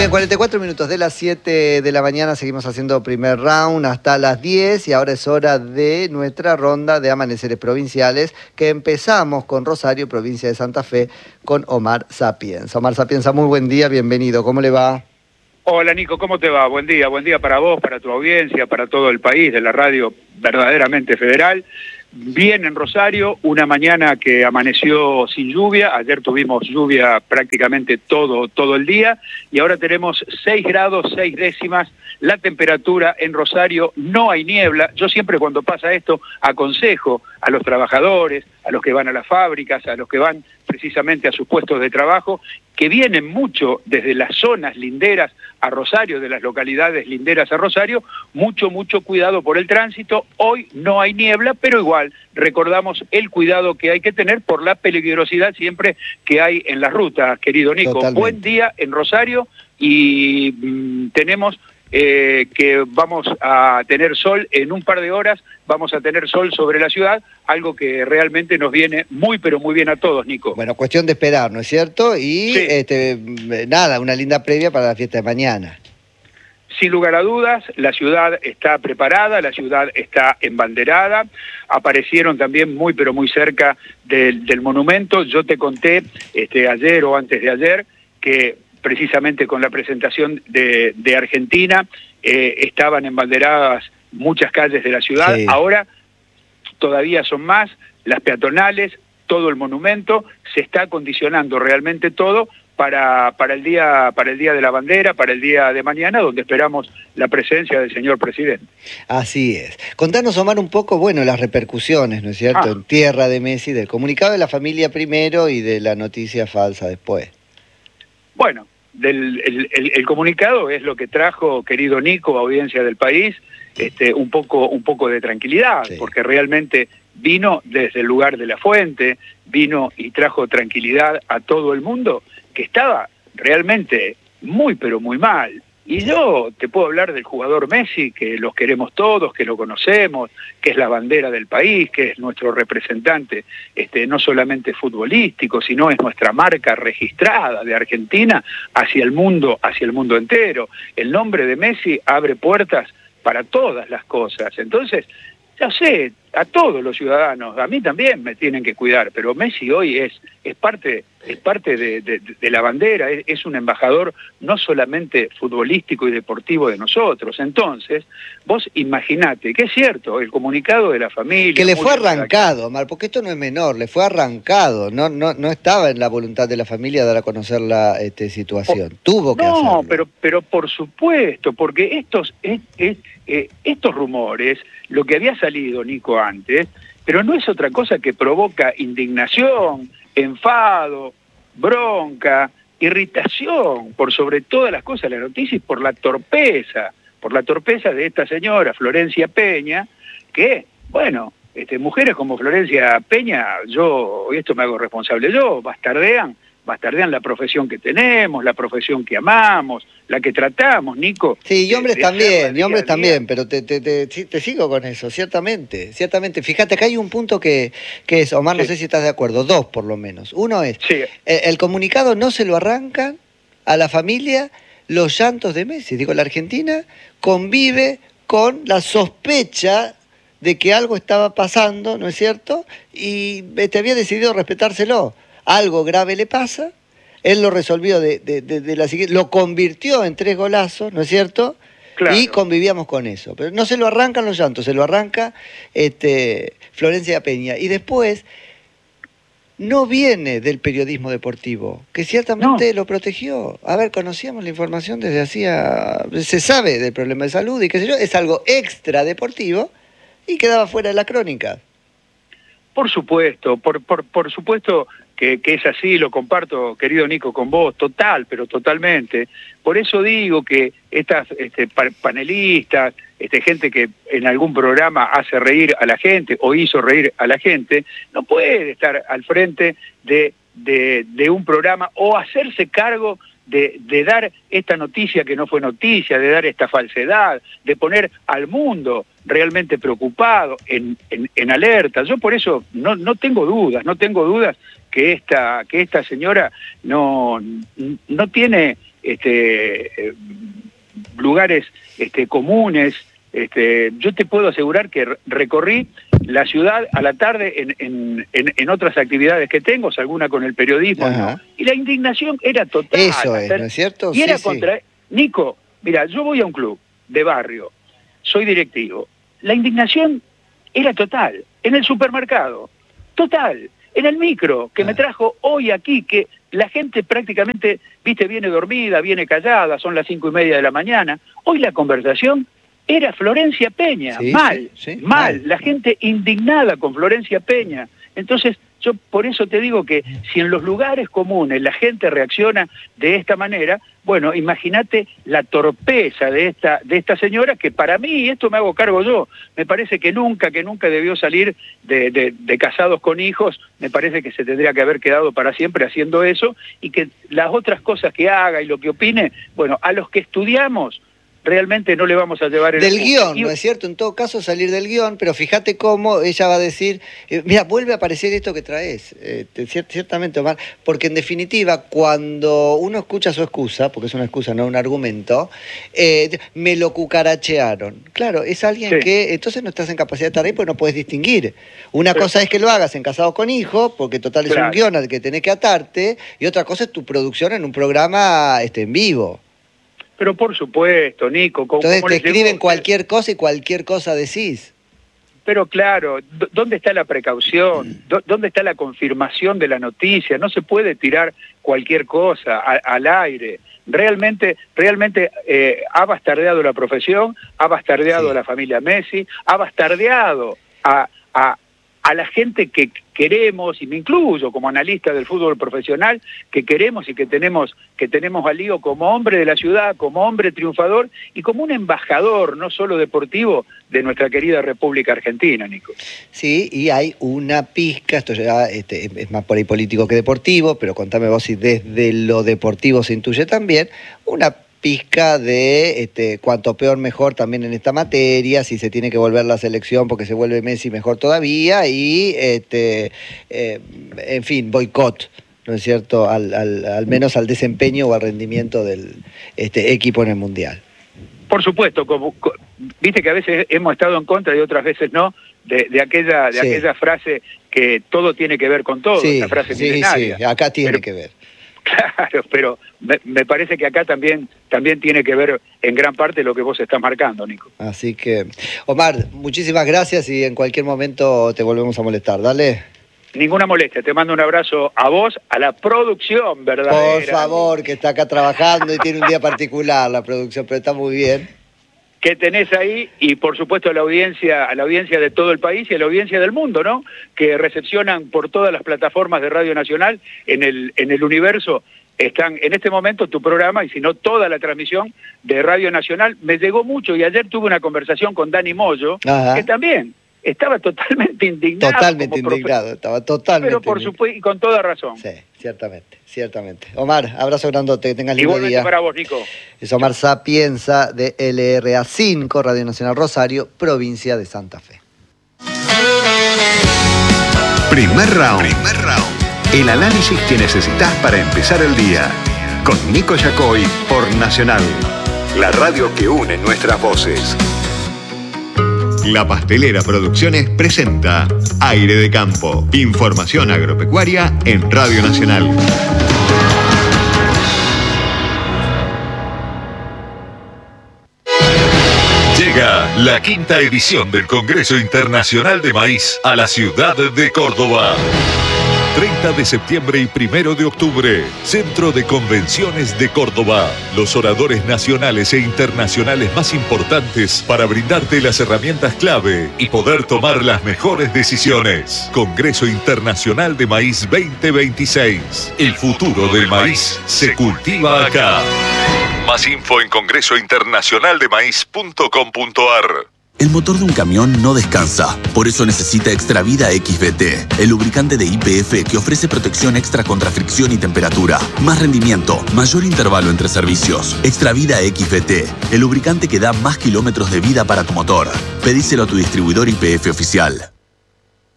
bien, 44 minutos de las 7 de la mañana, seguimos haciendo primer round hasta las 10 y ahora es hora de nuestra ronda de amaneceres provinciales que empezamos con Rosario, provincia de Santa Fe, con Omar Sapienza. Omar Sapienza, muy buen día, bienvenido, ¿cómo le va? Hola Nico, ¿cómo te va? Buen día para vos, para tu audiencia, para todo el país de la radio verdaderamente federal. Bien en Rosario, una mañana que amaneció sin lluvia, ayer tuvimos lluvia prácticamente todo el día y ahora tenemos 6 grados, 6 décimas, la temperatura en Rosario, no hay niebla. Yo siempre cuando pasa esto aconsejo a los trabajadores, a los que van a las fábricas, a los que van precisamente a sus puestos de trabajo, que vienen mucho desde las zonas linderas a Rosario, de las localidades linderas a Rosario, mucho cuidado por el tránsito. Hoy no hay niebla, pero igual recordamos el cuidado que hay que tener por la peligrosidad siempre que hay en las rutas, querido Nico. Totalmente. Buen día en Rosario y tenemos que vamos a tener sol en un par de horas, vamos a tener sol sobre la ciudad, algo que realmente nos viene muy pero muy bien a todos, Nico. Bueno, cuestión de esperar, ¿no es cierto? Y Sí. nada, una linda previa para la fiesta de mañana. Sin lugar a dudas, la ciudad está preparada, la ciudad está embanderada, aparecieron también muy pero muy cerca del monumento. Yo te conté ayer o antes de ayer que precisamente con la presentación de Argentina estaban embanderadas muchas calles de la ciudad. Sí. Ahora todavía son más, las peatonales, todo el monumento, se está acondicionando realmente todo para el día de la bandera, para el día de mañana, donde esperamos la presencia del señor presidente. Así es. Contanos, Omar, un poco, bueno, las repercusiones, ¿no es cierto?, en tierra de Messi, del comunicado de la familia primero y de la noticia falsa después. Bueno, el comunicado es lo que trajo, querido Nico, audiencia del país, un poco de tranquilidad, sí. Porque realmente vino desde el lugar de la fuente, vino y trajo tranquilidad a todo el mundo, que estaba realmente muy pero muy mal. Y yo te puedo hablar del jugador Messi, que los queremos todos, que lo conocemos, que es la bandera del país, que es nuestro representante, no solamente futbolístico, sino es nuestra marca registrada de Argentina hacia el mundo entero. El nombre de Messi abre puertas para todas las cosas. Entonces, ya sé, a todos los ciudadanos, a mí también me tienen que cuidar, pero Messi hoy es parte de la bandera, es un embajador no solamente futbolístico y deportivo de nosotros. Entonces, vos imaginate, que es cierto, el comunicado de la familia... Que le fue arrancado, Omar, porque esto no es menor, le fue arrancado, no estaba en la voluntad de la familia dar a conocer la situación, tuvo que hacerlo. No, pero por supuesto, porque estos rumores, lo que había salido, Nico, antes, pero no es otra cosa que provoca indignación, enfado, bronca, irritación, por sobre todas las cosas, la noticia, y por la torpeza de esta señora, Florencia Peña, que, bueno, mujeres como Florencia Peña, yo, y esto me hago responsable yo, bastardean la profesión que tenemos, la profesión que amamos, la que tratamos, Nico. Sí, y hombres también, pero te sigo con eso, ciertamente. Fíjate, acá hay un punto que es, Omar, no sé si estás de acuerdo, 2 por lo menos. Uno es, el comunicado no se lo arrancan a la familia los llantos de Messi. Digo, la Argentina convive con la sospecha de que algo estaba pasando, ¿no es cierto? Y había decidido respetárselo. Algo grave le pasa, él lo resolvió de la siguiente, lo convirtió en 3 golazos, ¿no es cierto? Claro. Y convivíamos con eso. Pero no se lo arrancan los llantos, se lo arranca Florencia Peña. Y después, no viene del periodismo deportivo, que ciertamente lo protegió. A ver, conocíamos la información desde hacía... Se sabe del problema de salud y qué sé yo, es algo extra deportivo y quedaba fuera de la crónica. Por supuesto, por supuesto que es así, lo comparto, querido Nico, con vos, pero totalmente. Por eso digo que estas panelistas, gente que en algún programa hace reír a la gente o hizo reír a la gente, no puede estar al frente de un programa o hacerse cargo de dar esta noticia que no fue noticia, de dar esta falsedad, de poner al mundo realmente preocupado, en alerta. Yo por eso no tengo dudas que esta señora no tiene lugares comunes. Yo te puedo asegurar que recorrí la ciudad a la tarde en otras actividades que tengo, alguna con el periodismo, ¿no? Y la indignación era total. Eso es, ¿no es cierto? Y era contra... Nico, mira, yo voy a un club de barrio, soy directivo. La indignación era total. En el supermercado, total. En el micro, que me trajo hoy aquí, que la gente prácticamente, viste, viene dormida, viene callada, son las 5:30 de la mañana. Hoy la conversación era Florencia Peña, mal. La gente indignada con Florencia Peña. Entonces, yo por eso te digo que si en los lugares comunes la gente reacciona de esta manera, bueno, imagínate la torpeza de esta señora, que para mí, esto me hago cargo yo, me parece que nunca debió salir de casados con hijos, me parece que se tendría que haber quedado para siempre haciendo eso, y que las otras cosas que haga y lo que opine, bueno, a los que estudiamos, realmente no le vamos a llevar del guión, ¿no es cierto? En todo caso salir del guión, pero fíjate cómo ella va a decir, mira, vuelve a aparecer esto que traes, ciertamente, Omar, porque en definitiva, cuando uno escucha su excusa, porque es una excusa, no un argumento, me lo cucarachearon. Claro, es alguien que, entonces no estás en capacidad de estar ahí porque no puedes distinguir. Una cosa es que lo hagas en Casados con Hijos, porque total es un guión al que tenés que atarte, y otra cosa es tu producción en un programa en vivo. Pero por supuesto, Nico. Entonces te escriben cualquier cosa y cualquier cosa decís. Pero claro, ¿dónde está la precaución? ¿Dónde está la confirmación de la noticia? No se puede tirar cualquier cosa al aire. Realmente ha bastardeado la profesión, ha bastardeado a la familia Messi, ha bastardeado a la gente que queremos, y me incluyo como analista del fútbol profesional, que queremos y que tenemos a Lío como hombre de la ciudad, como hombre triunfador y como un embajador, no solo deportivo, de nuestra querida República Argentina, Nico. Sí, y hay una pizca, esto ya es más por ahí político que deportivo, pero contame vos si desde lo deportivo se intuye también, una pizca de cuanto peor mejor también en esta materia, si se tiene que volver la selección porque se vuelve Messi mejor todavía, y en fin, boicot, ¿no es cierto?, al menos al desempeño o al rendimiento del equipo en el Mundial. Por supuesto, viste que a veces hemos estado en contra y otras veces no, de aquella frase que todo tiene que ver con todo, esa frase milenaria. Sí, acá tiene que ver. Claro, pero me parece que acá también tiene que ver en gran parte lo que vos estás marcando, Nico. Así que, Omar, muchísimas gracias y en cualquier momento te volvemos a molestar, dale. Ninguna molestia, te mando un abrazo a vos, a la producción, ¿verdad? Por favor, que está acá trabajando y tiene un día particular la producción, pero está muy bien. Que tenés ahí, y por supuesto a la audiencia de todo el país y a la audiencia del mundo, ¿no? Que recepcionan por todas las plataformas de Radio Nacional en el universo. Están en este momento tu programa, y si no toda la transmisión de Radio Nacional. Me llegó mucho, y ayer tuve una conversación con Dani Moyo, que también estaba totalmente indignado. Estaba totalmente. Pero por supuesto, y con toda razón. Sí, ciertamente. Omar, abrazo grandote, que tengas lindo día. Igualmente para vos, Nico. Es Omar Sapienza de LRA 5, Radio Nacional Rosario, provincia de Santa Fe. Primer round. El análisis que necesitas para empezar el día. Con Nico Yacoy por Nacional. La radio que une nuestras voces. La Pastelera Producciones presenta Aire de Campo. Información agropecuaria en Radio Nacional. Llega la 5ª edición del Congreso Internacional de Maíz a la ciudad de Córdoba. 30 de septiembre y 1 de octubre, Centro de Convenciones de Córdoba. Los oradores nacionales e internacionales más importantes para brindarte las herramientas clave y poder tomar las mejores decisiones. Congreso Internacional de Maíz 2026. El futuro del maíz se cultiva acá. Más info en congresointernacionaldemaíz.com.ar. El motor de un camión no descansa, por eso necesita Extravida XBT, el lubricante de YPF que ofrece protección extra contra fricción y temperatura, más rendimiento, mayor intervalo entre servicios. Extravida XBT, el lubricante que da más kilómetros de vida para tu motor. Pedíselo a tu distribuidor YPF oficial.